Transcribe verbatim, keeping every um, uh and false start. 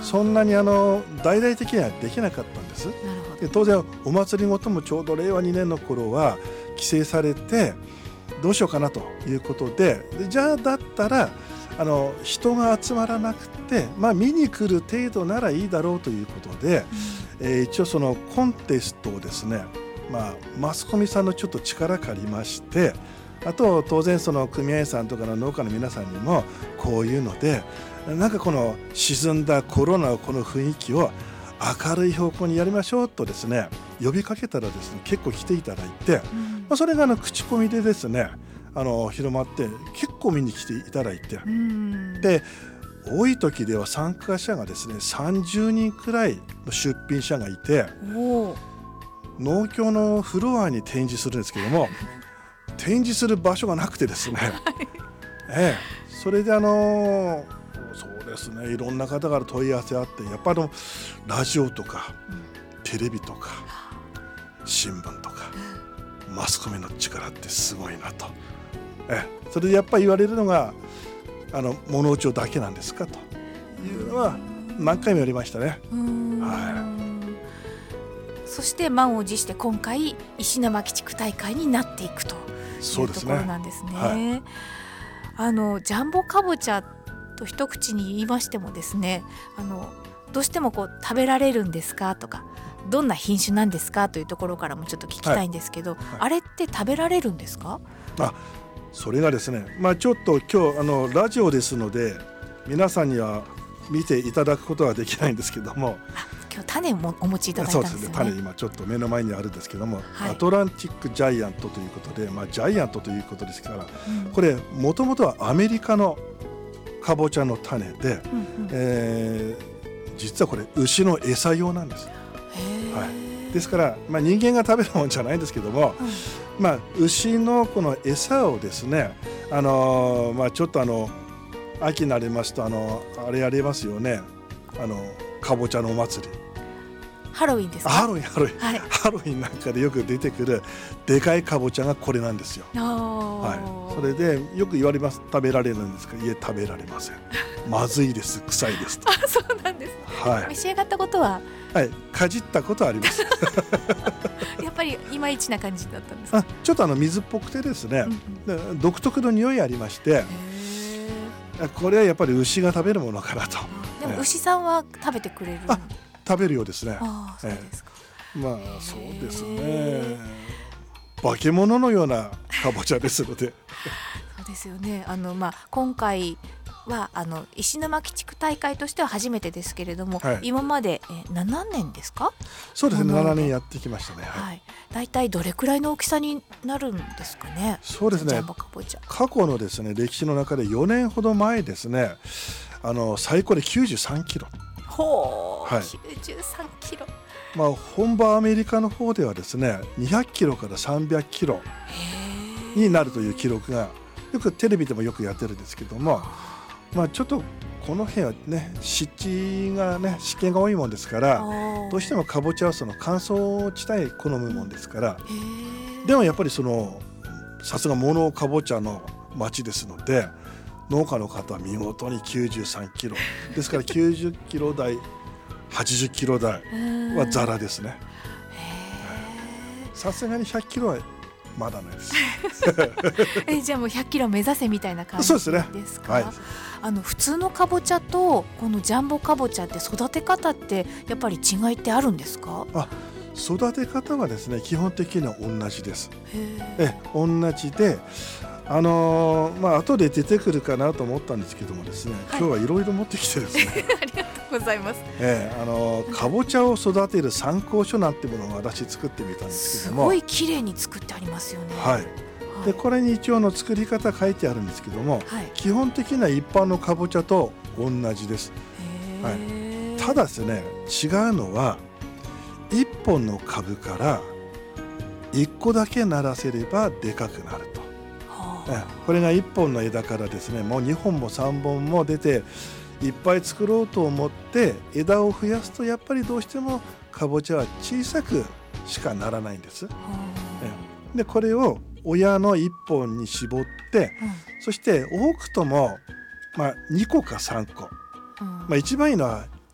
そんなにあの大々的にはできなかったんです。 なるほど。 で当然お祭りごともちょうどれいわにねんの頃は規制されてどうしようかなということで、でじゃあだったらあの人が集まらなくて、まあ、見に来る程度ならいいだろうということで、うんえー、一応そのコンテストをですね、まあ、マスコミさんのちょっと力借りまして、あと当然その組合さんとかの農家の皆さんにもこういうのでなんかこの沈んだコロナのこの雰囲気を明るい方向にやりましょうとですね呼びかけたらですね結構来ていただいて、うんまあ、それがあの口コミでですねあの広まって結構見に来ていただいて、うん、で多い時では参加者がですねさんじゅうにんくらいの出品者がいて、農協のフロアに展示するんですけども展示する場所がなくてですね、ええ、それであのそうですねいろんな方から問い合わせあって、やっぱりラジオとか、うん、テレビとか新聞とか、うん、マスコミの力ってすごいなと、ええ、それでやっぱり言われるのがあの物置だけなんですかというのは何回も言われましたね。はい、 そして満を持して今回石巻地区大会になっていくというところなんですね。はい、あのジャンボかぼちゃと一口に言いましてもですね、あのどうしてもこう食べられるんですかとか、どんな品種なんですかというところからもちょっと聞きたいんですけど、はいはい、あれって食べられるんですか？ あ、それがですね、まあ、ちょっと今日あのラジオですので皆さんには見ていただくことはできないんですけども、 今日種もお持ちいただいたんですよね。 そうですね、種今ちょっと目の前にあるんですけども、はい、アトランティックジャイアントということで、まあ、ジャイアントということですから、うん、これもともとはアメリカのかぼちゃの種で、うんうんえー、実はこれ牛の餌用なんです。はい、ですから、まあ、人間が食べるもんじゃないんですけども、うんまあ、牛のこの餌をですね、あのーまあ、ちょっとあの秋になりますとあのあれやりますよね、あのかぼちゃのお祭り、 ハロウィンですか？ ハロウィンハロウィン、はい、ハロウィンなんかでよく出てくるでかいかぼちゃがこれなんですよ。はい、それでよく言われます。食べられるんですか？いえ、食べられません。まずいです、臭いですと。 あ、そうなんです、ね。はい、召し上がったことは？ はい、かじったことはあります。 やっぱりいまいちな感じだったんですか？ あ、ちょっとあの水っぽくてですね、うんうん、独特の匂いありまして、これはやっぱり牛が食べるものかなと。 でも牛さんは食べてくれる？ あ、食べるようですね。 あ、そうですか。 えー、まあそうですね、化け物のようなかぼちゃですので。 そうですよね。あの、まあ、今回はあの石巻地区大会としては初めてですけれども、はい、今まで、えー、ななねんですか？ そうですね、ななねんやってきましたね。 はいはい、だいたいどれくらいの大きさになるんですかね？ そうですね、 ジャンボかぼちゃ、 過去のですね歴史の中でよねんほど前ですね、あの最高できゅうじゅうさんキロ。 ほう、はい、きゅうじゅうさんキロ、 まあ、本場アメリカの方ではですねにひゃくキロからさんびゃくキロになるという記録がよくテレビでもよくやってるんですけども、まあ、ちょっとこの辺はね湿地がね湿気が多いもんですから、どうしてもかぼちゃはその乾燥地帯好むもんですから、でもやっぱりそのさすが物かぼちゃの町ですので、農家の方は見事にきゅうじゅうさんキロですからきゅうじゅっキロ台はちじゅっキロ台はザラですね。さすがにひゃっキロはまだないです。 え、じゃあもうひゃっキロ目指せみたいな感じですか？そうですね、はい、あの普通のかぼちゃとこのジャンボかぼちゃって育て方ってやっぱり違いってあるんですか？ あ、育て方はですね基本的には同じです。え同じで、あのー、まあ後で出てくるかなと思ったんですけどもですね、はい、今日はいろいろ持ってきてですねありがとうございます。 えー、あのー、かぼちゃを育てる参考書なんてものを私作ってみたんですけども、 すごい綺麗に作ってありますよね。 はい、でこれに一応の作り方書いてあるんですけども、はい、基本的な一般のかぼちゃと同じです。はい、ただですね違うのはいっぽんの株からいっこだけならせればでかくなると。これがいっぽんの枝からですねもうにほんもさんぼんも出ていっぱい作ろうと思って枝を増やすとやっぱりどうしてもかぼちゃは小さくしかならないんです。でこれを親のいっぽんに絞って、うん、そして多くとも、まあ、にこかさんこ、うんまあ、一番いいのは